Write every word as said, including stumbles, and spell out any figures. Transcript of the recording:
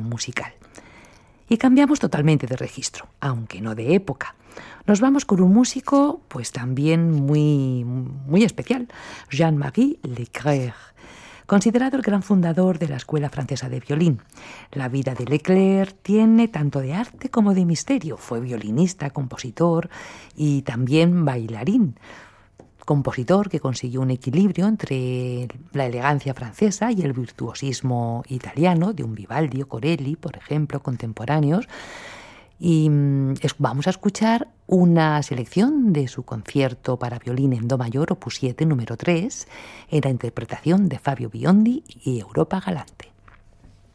tradición musical. Y cambiamos totalmente de registro, aunque no de época. Nos vamos con un músico pues también muy, muy especial, Jean-Marie Leclerc, considerado el gran fundador de la Escuela Francesa de Violín. La vida de Leclerc tiene tanto de arte como de misterio. Fue violinista, compositor y también bailarín. Compositor que consiguió un equilibrio entre la elegancia francesa y el virtuosismo italiano, de un Vivaldi o Corelli, por ejemplo, contemporáneos. Y vamos a escuchar una selección de su concierto para violín en do mayor, opus siete, número tres, en la interpretación de Fabio Biondi y Europa Galante.